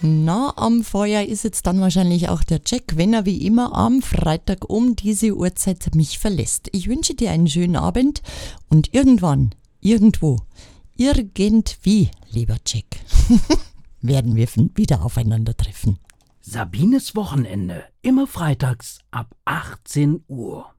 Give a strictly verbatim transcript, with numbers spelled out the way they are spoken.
Na, am Feuer ist jetzt dann wahrscheinlich auch der Jack, wenn er wie immer am Freitag um diese Uhrzeit mich verlässt. Ich wünsche dir einen schönen Abend und irgendwann, irgendwo, irgendwie, lieber Jack, werden wir wieder aufeinandertreffen. Sabines Wochenende, immer freitags ab achtzehn Uhr.